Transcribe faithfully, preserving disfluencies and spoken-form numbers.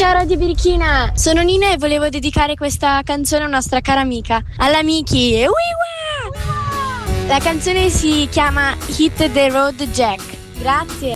Ciao Radio Birichina, sono Nina e volevo dedicare questa canzone a una nostra cara amica, alla Miki. Uiwa! La canzone si chiama Hit the Road Jack. Grazie.